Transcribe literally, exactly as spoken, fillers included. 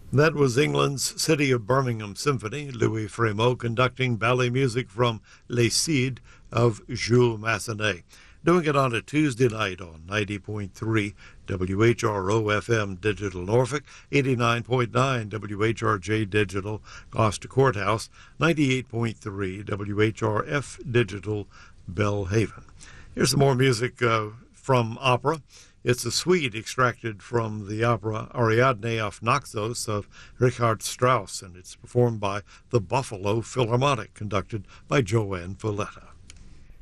That was England's City of Birmingham Symphony, Louis Frémaux conducting ballet music from Les Cides of Jules Massenet. Doing it on a Tuesday night on ninety point three W H R O F M Digital Norfolk, eighty-nine point nine W H R J Digital Gloucester Courthouse, ninety-eight point three W H R F Digital Belhaven. Here's some more music uh, from opera. It's a suite extracted from the opera Ariadne auf Naxos of Richard Strauss, and it's performed by the Buffalo Philharmonic, conducted by Joanne Falletta.